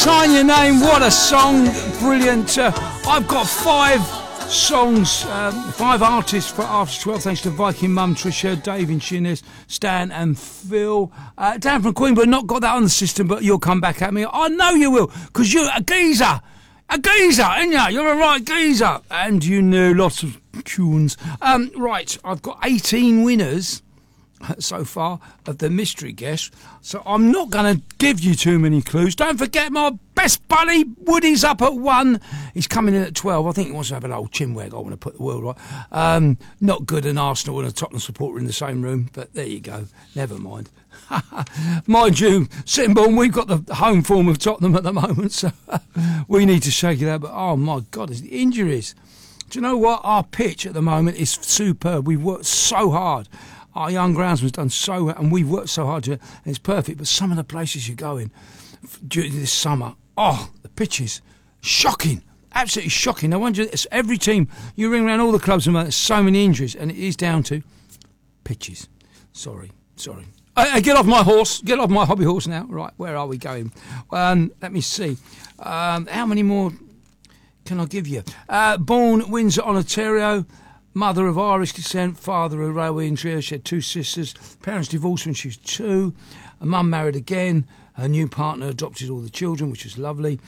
Sign Your Name, what a song, brilliant. I've got 5 songs, 5 artists for After 12, thanks to Viking Mum, Trisha, Dave in Shinnis, Stan and Phil. Dan from Queenborough, not got that on the system, but you'll come back at me. I know you will, because you're a geezer, ain't you? You're a right geezer. And you know lots of tunes. Right, I've got 18 winners so far of the mystery guest, so I'm not going to give you too many clues. Don't forget my best buddy Woody's up at 1. He's coming in at 12. I think he wants to have an old chinwag. I want to put the world right. Not good an Arsenal and a Tottenham supporter in the same room, but there you go, never mind. Mind you, Sittingbourne, we've got the home form of Tottenham at the moment, so we need to shake it out. But oh my God, it's the injuries. Do you know what? Our pitch at the moment is superb. We've worked so hard. Our young groundsman's done so well, and we've worked so hard to it, and it's perfect. But some of the places you go in during this summer, the pitches, shocking, absolutely shocking. No wonder it's every team, you ring around all the clubs and there's so many injuries, and it is down to pitches. Sorry. Get off my horse, get off my hobby horse now. Right, where are we going? Let me see. How many more can I give you? Born Windsor, Ontario. Mother of Irish descent, father of railway engineer. She had 2 sisters. Parents divorced when she was 2. A mum married again. Her new partner adopted all the children, which was lovely.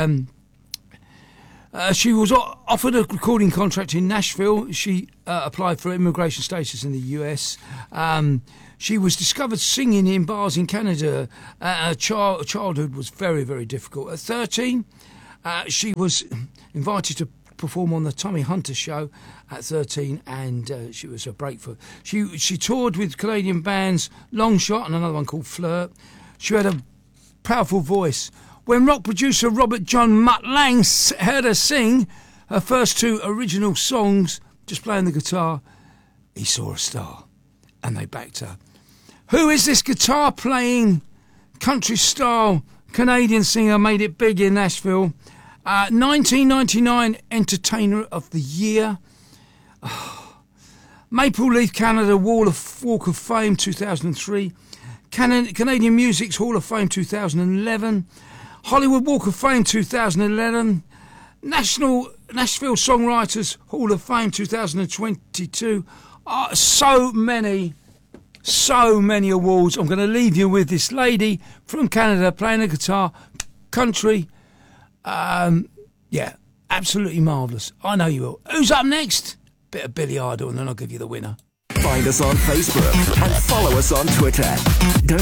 She was offered a recording contract in Nashville. She applied for immigration status in the US. She was discovered singing in bars in Canada. Her childhood was very, very difficult. At 13, she was invited to perform on the Tommy Hunter show at 13, and she was a breakthrough. She toured with Canadian bands Long Shot and another one called Flirt. She had a powerful voice. When rock producer Robert John Mutt Lang heard her sing her first 2 original songs, just playing the guitar, he saw a star, and they backed her. Who is this guitar-playing, country-style Canadian singer, made it big in Nashville? 1999 Entertainer of the Year. Maple Leaf Canada Walk of Fame 2003. Canadian Music's Hall of Fame 2011. Hollywood Walk of Fame 2011. Nashville Songwriters Hall of Fame 2022. So many awards. I'm going to leave you with this lady from Canada playing the guitar, country. Absolutely marvellous. I know you will. Who's up next? Bit of Billy Idol, and then I'll give you the winner. Find us on Facebook and follow us on Twitter. Don't